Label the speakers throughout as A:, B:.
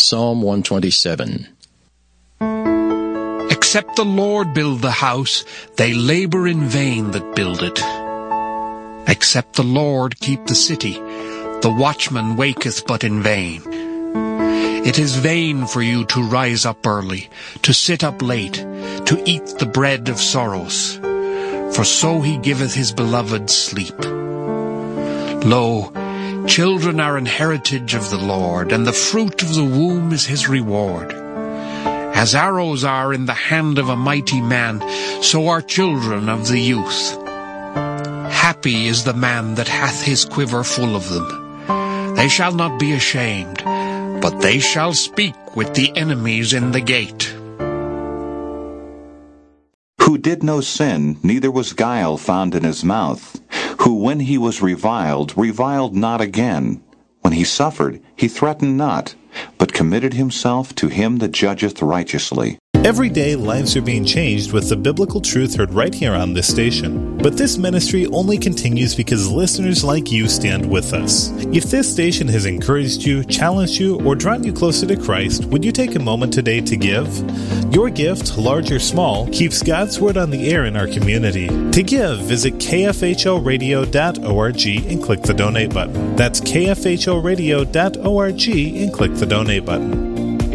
A: Psalm 127.
B: Except the Lord build the house, they labor in vain that build it. Except the Lord keep the city, the watchman waketh but in vain. It is vain for you to rise up early, to sit up late, to eat the bread of sorrows. For so he giveth his beloved sleep. Lo, children are an heritage of the Lord, and the fruit of the womb is his reward. As arrows are in the hand of a mighty man, so are children of the youth. Happy is the man that hath his quiver full of them. They shall not be ashamed, but they shall speak with the enemies in the gate.
C: Who did no sin, neither was guile found in his mouth. Who when he was reviled, reviled not again. When he suffered, he threatened not, but committed himself to him that judgeth righteously.
D: Every day, lives are being changed with the biblical truth heard right here on this station. But this ministry only continues because listeners like you stand with us. If this station has encouraged you, challenged you, or drawn you closer to Christ, would you take a moment today to give? Your gift, large or small, keeps God's Word on the air in our community. To give, visit kfhlradio.org and click the donate button. That's kfhlradio.org and click the donate button.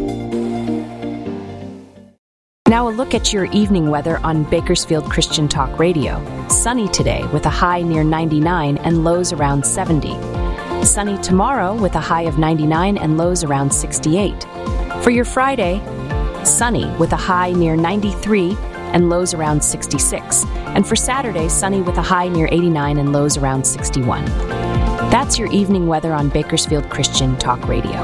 E: Now a look at your evening weather on Bakersfield Christian Talk Radio. Sunny today with a high near 99 and lows around 70. Sunny tomorrow with a high of 99 and lows around 68. For your Friday, sunny with a high near 93 and lows around 66. And for Saturday, sunny with a high near 89 and lows around 61. That's your evening weather on Bakersfield Christian Talk Radio.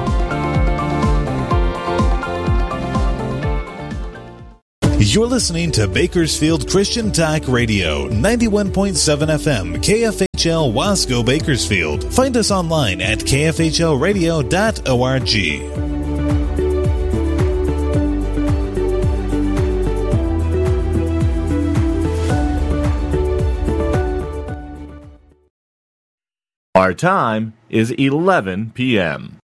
D: You're listening to Bakersfield Christian Talk Radio, 91.7 FM, KFHL Wasco, Bakersfield. Find us online at kfhlradio.org.
F: Our time is 11 p.m.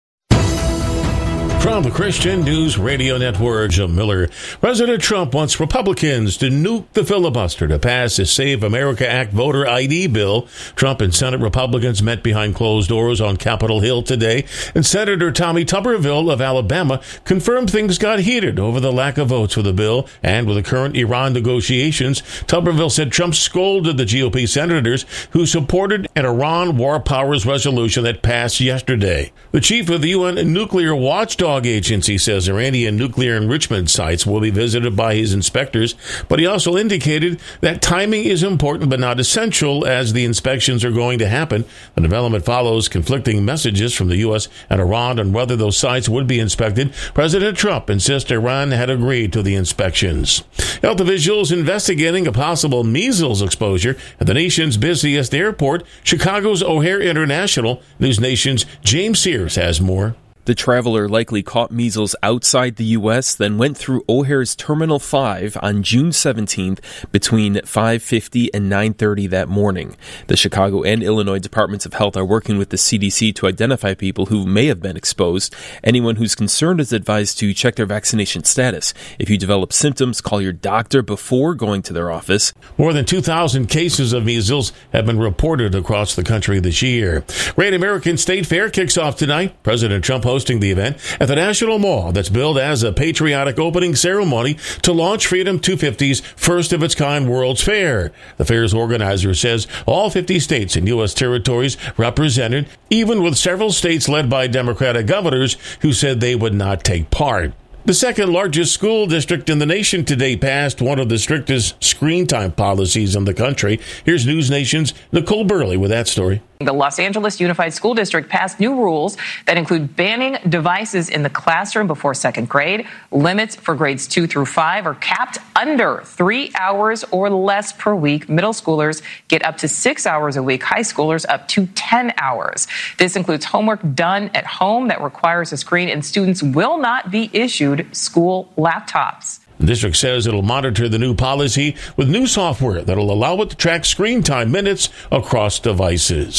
G: From the Christian News Radio Network, Jim Miller. President Trump wants Republicans to nuke the filibuster to pass his Save America Act voter ID bill. Trump and Senate Republicans met behind closed doors on Capitol Hill today, and Senator Tommy Tuberville of Alabama confirmed things got heated over the lack of votes for the bill. And with the current Iran negotiations, Tuberville said Trump scolded the GOP senators who supported an Iran war powers resolution that passed yesterday. The chief of the UN nuclear watchdog agency says Iranian nuclear enrichment sites will be visited by his inspectors, but he also indicated that timing is important but not essential as the inspections are going to happen. The development follows conflicting messages from the U.S. and Iran on whether those sites would be inspected. President Trump insists Iran had agreed to the inspections. Health officials investigating a possible measles exposure at the nation's busiest airport, Chicago's O'Hare International. News Nation's James Sears has more.
H: The traveler likely caught measles outside the U.S., then went through O'Hare's Terminal 5 on June 17th between 5:50 and 9:30 that morning. The Chicago and Illinois Departments of Health are working with the CDC to identify people who may have been exposed. Anyone who's concerned is advised to check their vaccination status. If you develop symptoms, call your doctor before going to their office.
G: More than 2,000 cases of measles have been reported across the country this year. Great American State Fair kicks off tonight. President Trump hosting the event at the National Mall that's billed as a patriotic opening ceremony to launch Freedom 250's first-of-its-kind World's Fair. The fair's organizer says all 50 states and U.S. territories represented, even with several states led by Democratic governors who said they would not take part. The second largest school district in the nation today passed one of the strictest screen time policies in the country. Here's News Nation's Nicole Burley with that story.
I: The Los Angeles Unified School District passed new rules that include banning devices in the classroom before second grade. Limits for grades 2 through 5 are capped under 3 hours or less per week. Middle schoolers get up to 6 hours a week. High schoolers up to 10 hours. This includes homework done at home that requires a screen, and students will not be issued school laptops.
G: The district says it'll monitor the new policy with new software that'll allow it to track screen time minutes across devices.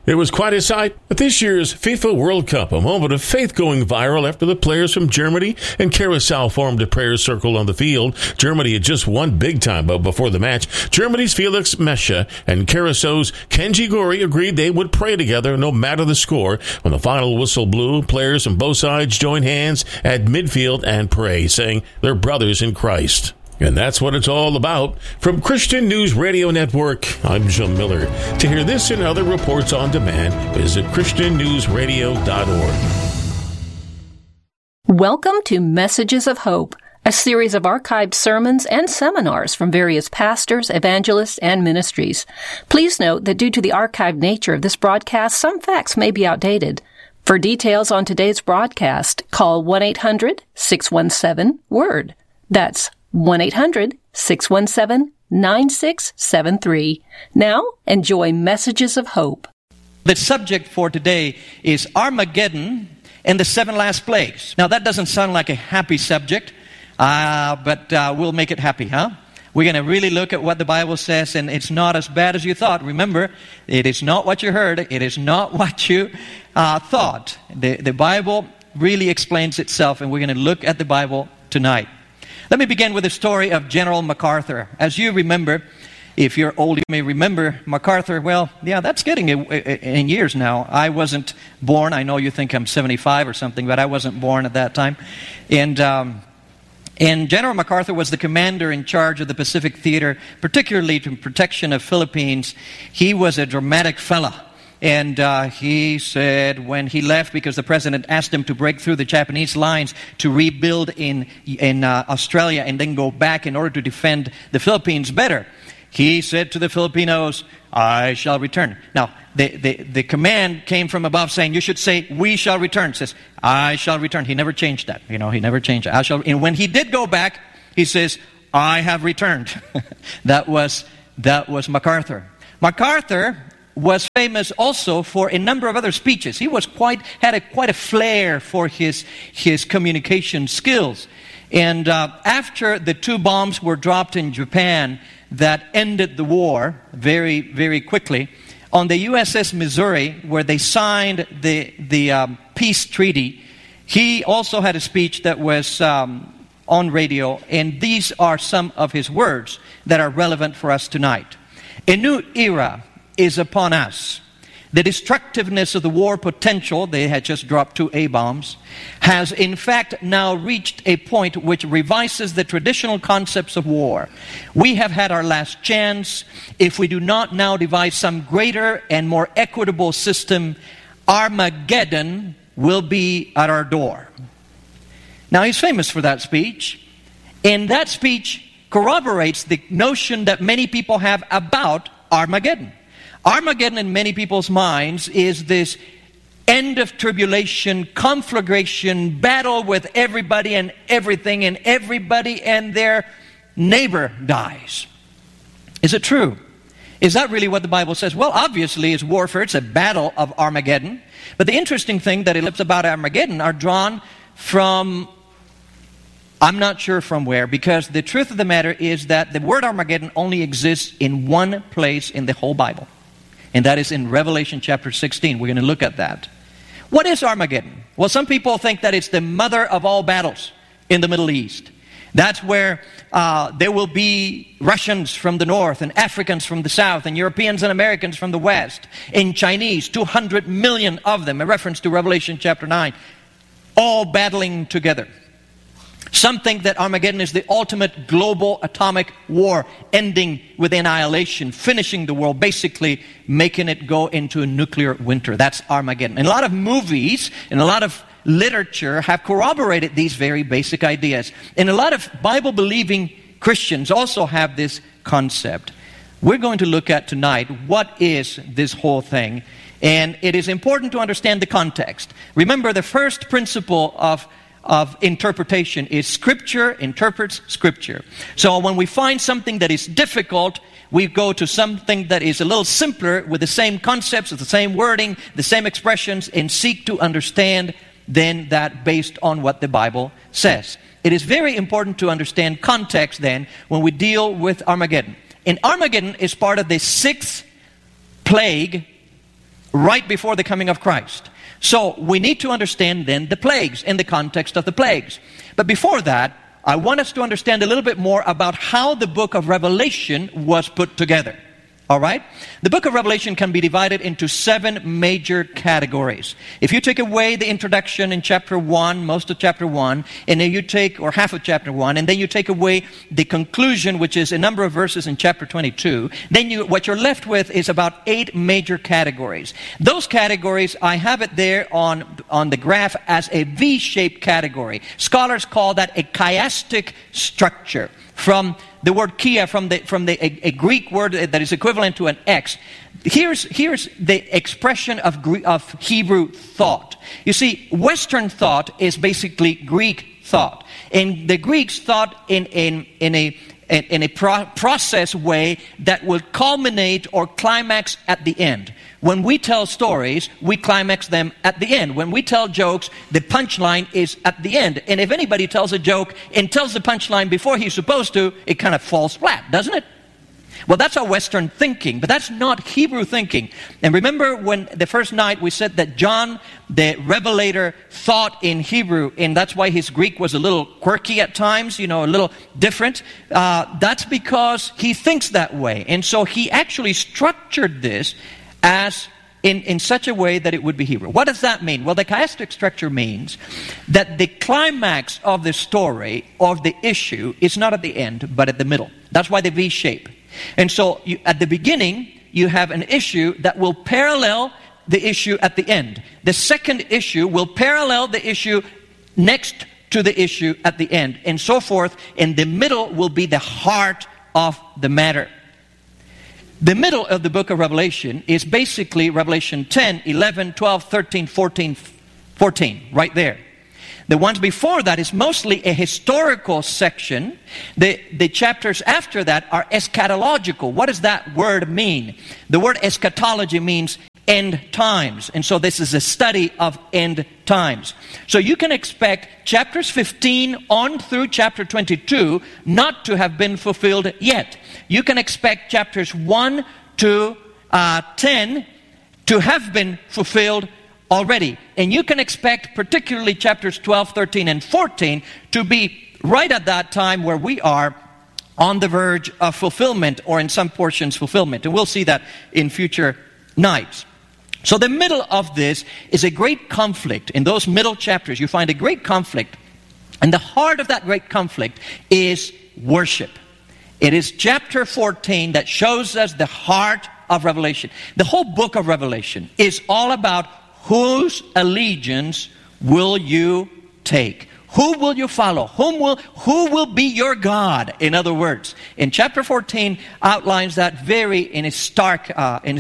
G: It was quite a sight at this year's FIFA World Cup, a moment of faith going viral after the players from Germany and Curacao formed a prayer circle on the field. Germany had just won big time, but before the match, Germany's Felix Mescha and Curaçao's Kenji Gori agreed they would pray together no matter the score. When the final whistle blew, players from both sides joined hands at midfield and pray, saying they're brothers in Christ. And that's what it's all about. From Christian News Radio Network, I'm Jim Miller. To hear this and other reports on demand, visit ChristianNewsRadio.org.
J: Welcome to Messages of Hope, a series of archived sermons and seminars from various pastors, evangelists, and ministries. Please note that due to the archived nature of this broadcast, some facts may be outdated. For details on today's broadcast, call 1-800-617-WORD. That's 1-800-617-9673. Now, enjoy Messages of Hope.
K: The subject for today is Armageddon and the 7 last plagues. Now, that doesn't sound like a happy subject, but we'll make it happy, huh? We're going to really look at what the Bible says, and it's not as bad as you thought. Remember, it is not what you heard. It is not what you thought. The Bible really explains itself, and we're going to look at the Bible tonight. Let me begin with the story of General MacArthur. As you remember, if you're old, you may remember MacArthur. Well, yeah, that's getting in years now. I wasn't born. I know you think I'm 75 or something, but I wasn't born at that time. And General MacArthur was the commander in charge of the Pacific Theater, particularly to protection of Philippines. He was a dramatic fella. And he said when he left, because the president asked him to break through the Japanese lines to rebuild in Australia and then go back in order to defend the Philippines better, he said to the Filipinos, "I shall return." Now, the command came from above saying, you should say, "We shall return." It says, "I shall return." He never changed that. He never changed it. I shall. And when he did go back, he says, "I have returned." That was MacArthur. MacArthur was famous also for a number of other speeches. He was quite a flair for his communication skills. And after the 2 bombs were dropped in Japan that ended the war very, very quickly, on the USS Missouri, where they signed the peace treaty, he also had a speech that was on radio, and these are some of his words that are relevant for us tonight. A new era is upon us. The destructiveness of the war potential, they had just dropped 2 A-bombs, has in fact now reached a point which revises the traditional concepts of war. We have had our last chance. If we do not now devise some greater and more equitable system, Armageddon will be at our door. Now, he's famous for that speech, and that speech corroborates the notion that many people have about Armageddon. Armageddon in many people's minds is this end of tribulation, conflagration, battle with everybody and everything, and everybody and their neighbor dies. Is it true? Is that really what the Bible says? Well, obviously it's warfare. It's a battle of Armageddon. But the interesting thing that it lips about Armageddon are drawn from, I'm not sure from where, because the truth of the matter is that the word Armageddon only exists in one place in the whole Bible. And that is in Revelation chapter 16. We're going to look at that. What is Armageddon? Well, some people think that it's the mother of all battles in the Middle East. That's where there will be Russians from the north, and Africans from the south, and Europeans and Americans from the west, and Chinese, 200 million of them, a reference to Revelation chapter 9, all battling together. Some think that Armageddon is the ultimate global atomic war, ending with annihilation, finishing the world, basically making it go into a nuclear winter. That's Armageddon. And a lot of movies and a lot of literature have corroborated these very basic ideas. And a lot of Bible-believing Christians also have this concept. We're going to look at tonight what is this whole thing. And it is important to understand the context. Remember, the first principle of interpretation is Scripture interprets Scripture. So when we find something that is difficult, we go to something that is a little simpler with the same concepts, with the same wording, the same expressions, and seek to understand then that based on what the Bible says. It is very important to understand context then when we deal with Armageddon. And Armageddon is part of the 6th plague right before the coming of Christ. So we need to understand then the plagues in the context of the plagues. But before that, I want us to understand a little bit more about how the book of Revelation was put together. All right? The book of Revelation can be divided into 7 major categories. If you take away the introduction in chapter 1, most of chapter 1, and then you take, or half of chapter 1, and then you take away the conclusion, which is a number of verses in chapter 22, then what you're left with is about 8 major categories. Those categories, I have it there on the graph as a V-shaped category. Scholars call that a chiastic structure. From the word chia, from a Greek word that is equivalent to an X. Here's the expression of Hebrew thought. You see, Western thought is basically Greek thought. And the Greeks thought in a process way that will culminate or climax at the end. When we tell stories, we climax them at the end. When we tell jokes, the punchline is at the end. And if anybody tells a joke and tells the punchline before he's supposed to, it kind of falls flat, doesn't it? Well, that's our Western thinking, but that's not Hebrew thinking. And remember when the first night we said that John, the Revelator, thought in Hebrew, and that's why his Greek was a little quirky at times, a little different. That's because he thinks that way. And so he actually structured this as in such a way that it would be Hebrew. What does that mean? Well, the chiastic structure means that the climax of the story, of the issue, is not at the end, but at the middle. That's why the V shape. And so at the beginning, you have an issue that will parallel the issue at the end. The second issue will parallel the issue next to the issue at the end, and so forth. And the middle will be the heart of the matter. The middle of the book of Revelation is basically Revelation 10, 11, 12, 13, 14, right there. The ones before that is mostly a historical section. The chapters after that are eschatological. What does that word mean? The word eschatology means end times. And so this is a study of end times. So you can expect chapters 15 on through chapter 22 not to have been fulfilled yet. You can expect chapters 1 to 10 to have been fulfilled already. And you can expect particularly chapters 12, 13, and 14 to be right at that time where we are on the verge of fulfillment, or in some portions fulfillment. And we'll see that in future nights. So the middle of this is a great conflict. In those middle chapters, you find a great conflict. And the heart of that great conflict is worship. It is chapter 14 that shows us the heart of Revelation. The whole book of Revelation is all about whose allegiance will you take? Who will you follow? Who will be your God? In other words, in chapter 14 outlines that very in a stark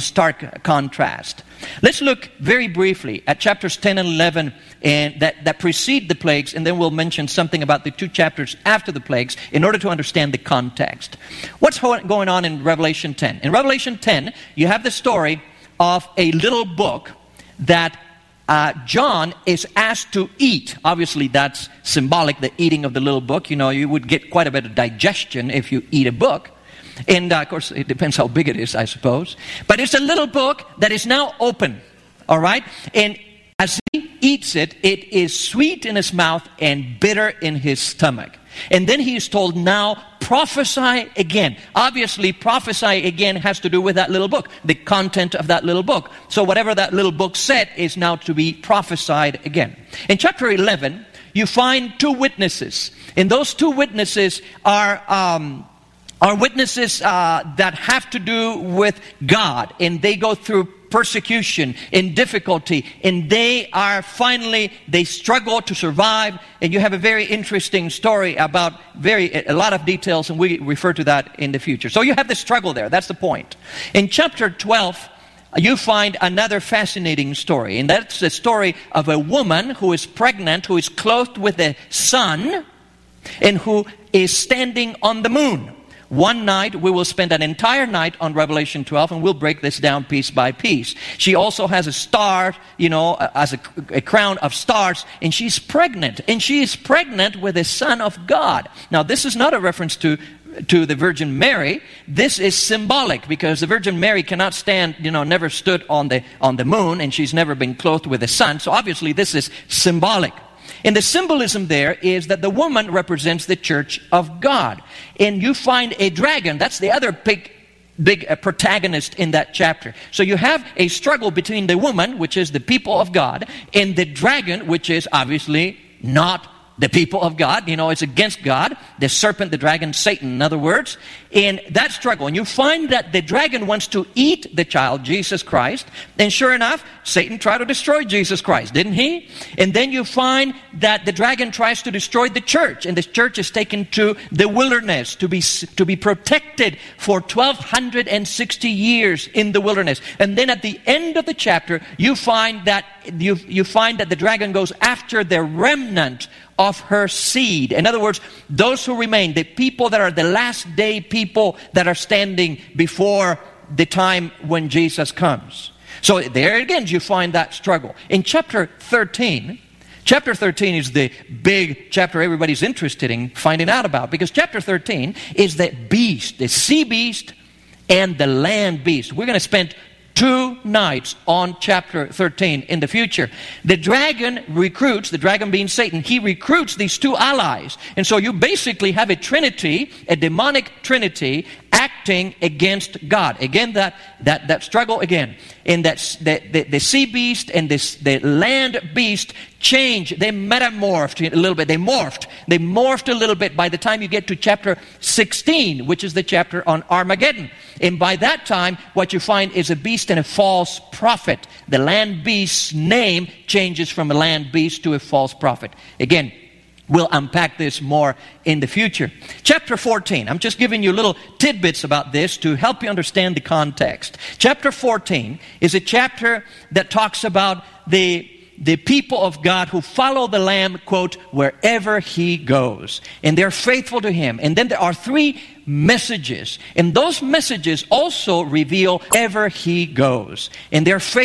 K: contrast. Let's look very briefly at chapters 10 and 11 and that precede the plagues, and then we'll mention something about the 2 chapters after the plagues in order to understand the context. What's going on in Revelation 10? In Revelation 10, you have the story of a little book that John is asked to eat. Obviously, that's symbolic, the eating of the little book. You would get quite a bit of digestion if you eat a book. And, of course, it depends how big it is, I suppose. But it's a little book that is now open, all right? And as he eats it, it is sweet in his mouth and bitter in his stomach. And then he is told, now prophesy again. Obviously, prophesy again has to do with that little book, the content of that little book. So whatever that little book said is now to be prophesied again. In chapter 11, you find 2 witnesses. And those 2 witnesses are witnesses that have to do with God. And they go through persecution and difficulty, and they struggle to survive. And you have a very interesting story about a lot of details, and we refer to that in the future. So you have the struggle there. That's the point. In chapter 12, you find another fascinating story, and that's the story of a woman who is pregnant, who is clothed with a sun, and who is standing on the moon. One night, we will spend an entire night on Revelation 12, and we'll break this down piece by piece. She also has a star, as a crown of stars, and she's pregnant. And she is pregnant with the Son of God. Now, this is not a reference to to the Virgin Mary, this is symbolic, because the Virgin Mary cannot stand, never stood on the moon, and she's never been clothed with the sun. So obviously this is symbolic. And the symbolism there is that the woman represents the church of God. And you find a dragon, that's the other big protagonist in that chapter. So you have a struggle between the woman, which is the people of God, and the dragon, which is obviously not the people of God. It's against God. The serpent, the dragon, Satan, in other words. In that struggle, and you find that the dragon wants to eat the child, Jesus Christ. And sure enough, Satan tried to destroy Jesus Christ, didn't he? And then you find that the dragon tries to destroy the church. And the church is taken to the wilderness to be protected for 1,260 years in the wilderness. And then at the end of the chapter, you find that the dragon goes after the remnant of her seed. In other words, those who remain, the people that are the last day people that are standing before the time when Jesus comes. So there again you find that struggle. In chapter 13 is the big chapter everybody's interested in finding out about, because chapter 13 is the beast, the sea beast and the land beast. We're going to spend 2 nights on chapter 13 in the future. The dragon being Satan, he recruits these 2 allies. And so you basically have a trinity, a demonic trinity, acting against God. Again, that struggle again. In that the sea beast and the land beast change. They metamorphed a little bit. They morphed a little bit by the time you get to chapter 16, which is the chapter on Armageddon. And by that time, what you find is a beast and a false prophet. The land beast's name changes from a land beast to a false prophet. Again, we'll unpack this more in the future. Chapter 14. I'm just giving you little tidbits about this to help you understand the context. Chapter 14 is a chapter that talks about the people of God who follow the Lamb, quote, wherever He goes. And they're faithful to Him. And then there are 3 messages. And those messages also reveal wherever He goes. And they're faithful.